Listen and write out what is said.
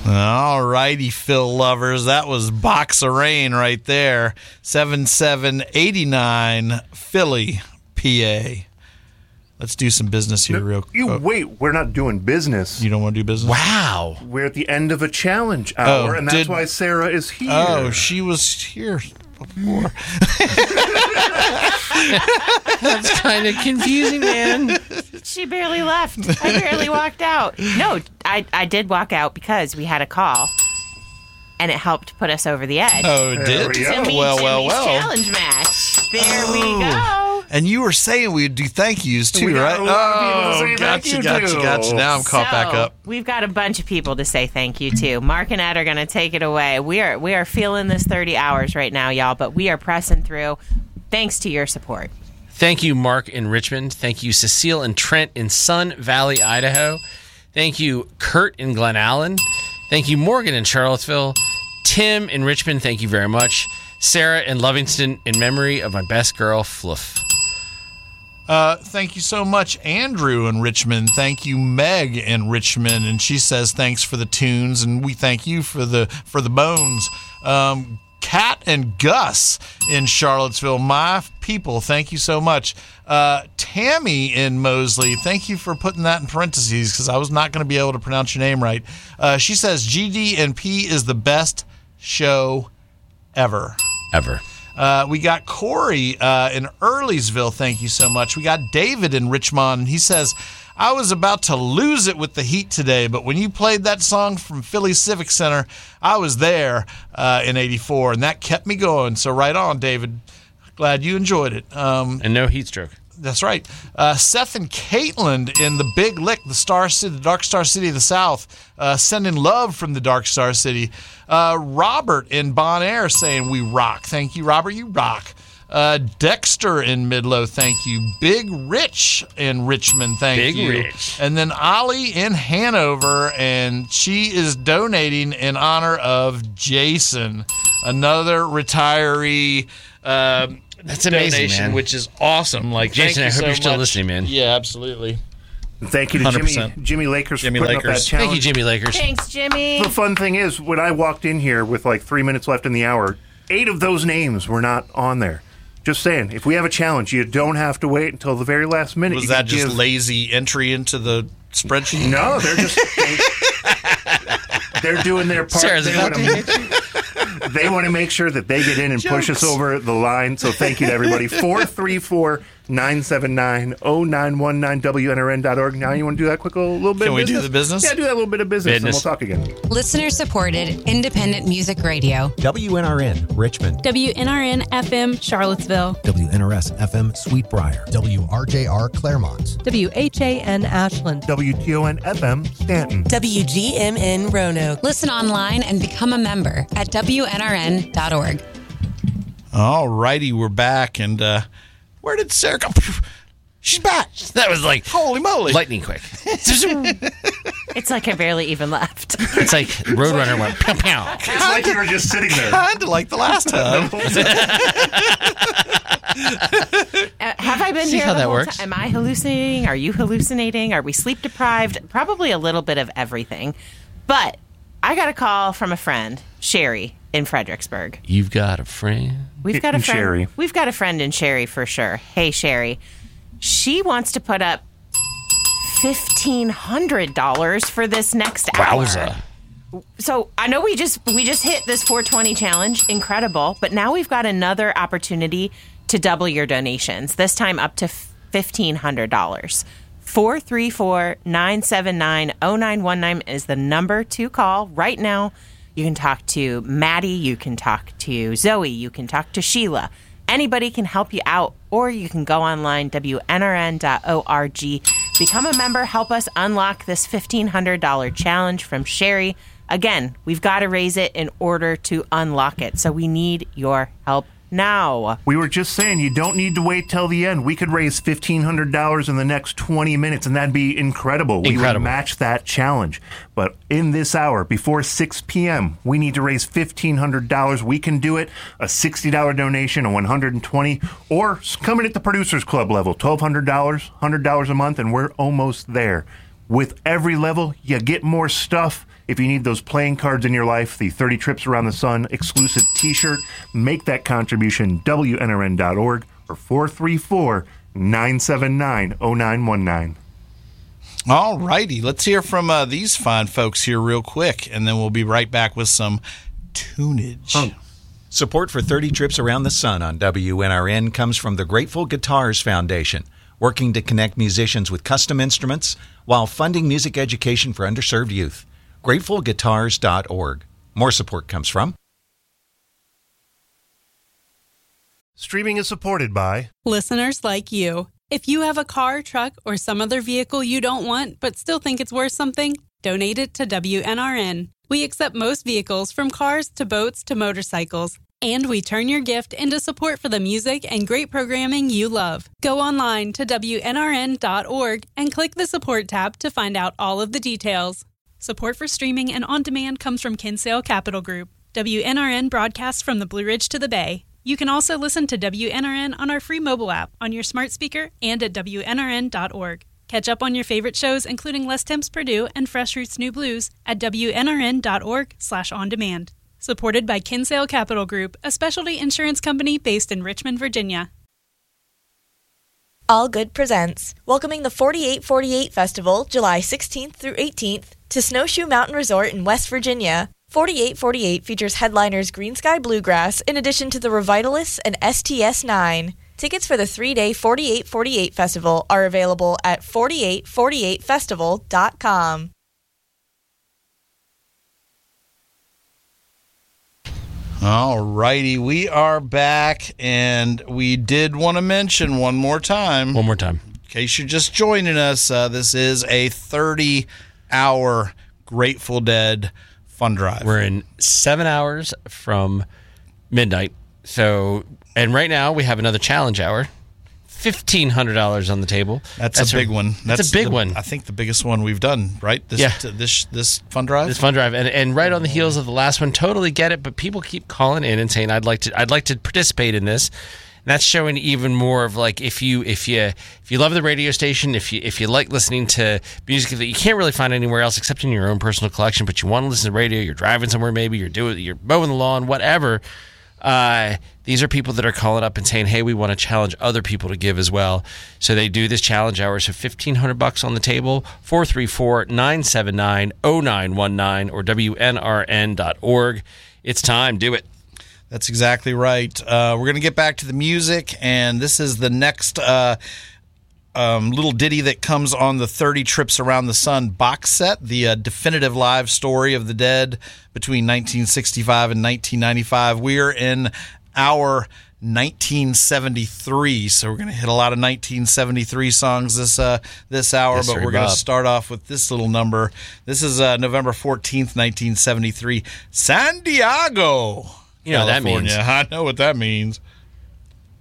All righty, Phil lovers. That was Box of Rain right there. 7789 Philly, PA. Let's do some business here real quick. Wait, we're not doing business. You don't want to do business? Wow. We're at the end of a challenge hour, and that's why Sarah is here. Oh, she was here before. That's kind of confusing, man. She barely left. I barely walked out. No, I did walk out because we had a call, and it helped put us over the edge. Oh, it did? To meet Jimmy's challenge match. There we go. And you were saying we'd do thank yous too, right? Gotcha. Now I'm caught back up. We've got a bunch of people to say thank you to. Mark and Ed are going to take it away. We are feeling this 30 hours right now, y'all, but we are pressing through thanks to your support. Thank you, Mark in Richmond. Thank you, Cecile and Trent in Sun Valley, Idaho. Thank you, Kurt in Glen Allen. Thank you, Morgan in Charlottesville. Tim in Richmond, thank you very much. Sarah in Lovingston, in memory of my best girl, Fluff. Thank you so much, Andrew in Richmond. Thank you, Meg in Richmond, and she says thanks for the tunes, and we thank you for the bones. Kat and Gus in Charlottesville, my people, thank you so much. Tammy in Mosley, thank you for putting that in parentheses because I was not going to be able to pronounce your name right. She says GD&P is the best show ever. We got Corey in Earlysville. Thank you so much. We got David in Richmond. He says, I was about to lose it with the heat today, but when you played that song from Philly Civic Center, I was there in 84, and that kept me going. So right on, David. Glad you enjoyed it. And no heat stroke. That's right. Seth and Caitlin in the Big Lick, the Dark Star City of the South, sending love from the Dark Star City. Robert in Bon Air saying we rock. Thank you, Robert. You rock. Dexter in Midlow, thank you. Big Rich in Richmond, thank you. Big Rich. And then Ollie in Hanover, and she is donating in honor of Jason, another retiree. That's amazing, donation, man. which is awesome. Like, Jason, thank you I hope you're still much. listening, man. Yeah, absolutely. Thank you to 100%. Jimmy Lakers for putting up that challenge. Thank you, Jimmy Lakers. Thanks, Jimmy. The fun thing is, when I walked in here with like 3 minutes left in the hour, 8 of those names were not on there. Just saying, if we have a challenge, you don't have to wait until the very last minute. Was that just lazy entry into the spreadsheet? No, they're just they're doing their part. They want to make sure that they get in and push us over the line. So thank you to everybody. 434-979-0919 WNRN.org. Now you want to do that quick little bit Can of we business? do the business? Yeah, do that little bit of business. And we'll talk again. Listener-supported, independent music radio. WNRN, Richmond. WNRN FM, Charlottesville. WNRS FM, Sweetbriar. WRJR, Claremont. WHAN, Ashland. WTON FM, Stanton. WGMN, Roanoke. Listen online and become a member at WNRN.org. All righty, we're back. And where did Sarah go? She's back. That was like, holy moly, lightning quick. It's like I barely even left. It's like Roadrunner went pow pow. It's like you were just sitting there. Kind of like the last time. Have I been See here how the that whole works? time? Am I hallucinating? Are you hallucinating? Are we sleep deprived? Probably a little bit of everything. But I got a call from a friend, Sherry, in Fredericksburg. You've got a friend. We've got a friend. Sherry. We've got a friend in Sherry for sure. Hey, Sherry. She wants to put up $1,500 for this next hour. Wowza. So I know we just hit this 420 challenge, incredible, but now we've got another opportunity to double your donations, this time up to $1,500. 434-979-0919 is the number to call right now. You can talk to Maddie, you can talk to Zoe, you can talk to Sheila. Anybody can help you out, or you can go online, WNRN.org. Become a member, help us unlock this $1,500 challenge from Sherry. Again, we've got to raise it in order to unlock it, so we need your help now. We were just saying you don't need to wait till the end. We could raise $1,500 in the next 20 minutes, and that'd be incredible. We would match that challenge. But in this hour, before 6 p.m., we need to raise $1,500. We can do it. A $60 donation, a $120, or come in at the Producers Club level, $1,200, $100 a month, and we're almost there. With every level, you get more stuff. If you need those playing cards in your life, the 30 Trips Around the Sun exclusive t-shirt, make that contribution, WNRN.org or 434-979-0919. All righty. Let's hear from these fine folks here real quick, and then we'll be right back with some tunage. Support for 30 Trips Around the Sun on WNRN comes from the Grateful Guitars Foundation, working to connect musicians with custom instruments while funding music education for underserved youth. GratefulGuitars.org. More support comes from Streaming is supported by Listeners like you. If you have a car, truck, or some other vehicle you don't want but still think it's worth something, donate it to WNRN. We accept most vehicles, from cars to boats to motorcycles. And we turn your gift into support for the music and great programming you love. Go online to WNRN.org and click the support tab to find out all of the details. Support for streaming and on demand comes from Kinsale Capital Group. WNRN broadcasts from the Blue Ridge to the Bay. You can also listen to WNRN on our free mobile app, on your smart speaker, and at WNRN.org. Catch up on your favorite shows, including Les Temps Purdue and Fresh Roots New Blues, at WNRN.org/on-demand. Supported by Kinsale Capital Group, a specialty insurance company based in Richmond, Virginia. All Good presents, welcoming the 4848 Festival, July 16th through 18th, to Snowshoe Mountain Resort in West Virginia. 4848 features headliners Green Sky Bluegrass, in addition to the Revitalists and STS-9. Tickets for the 3-day 4848 Festival are available at 4848festival.com. All righty, we are back, and we did want to mention one more time. One more time. In case you're just joining us, this is a 30-hour Grateful Dead fund drive. We're in 7 hours from midnight. So, and right now we have another challenge hour. $1,500 on the table. That's a big one. That's a big one. I think the biggest one we've done, right? This fund drive. This fund drive, and right on the heels of the last one. Totally get it, but people keep calling in and saying, "I'd like to participate in this." And that's showing even more of like if you love the radio station, if you like listening to music that you can't really find anywhere else except in your own personal collection, but you want to listen to radio, you're driving somewhere, maybe you're mowing the lawn, whatever. These are people that are calling up and saying, "Hey, we want to challenge other people to give as well." So they do this challenge hour. So $1,500 on the table. 434-979-0919 or WNRN.org. It's time. Do it. That's exactly right. We're going to get back to the music, and this is the next little ditty that comes on the 30 Trips Around the Sun box set, the definitive live story of the Dead between 1965 and 1995. We are in our 1973, so we're going to hit a lot of 1973 songs this hour, but we're going to start off with this little number. This is November 14th, 1973, San Diego, You know what that means. I know what that means.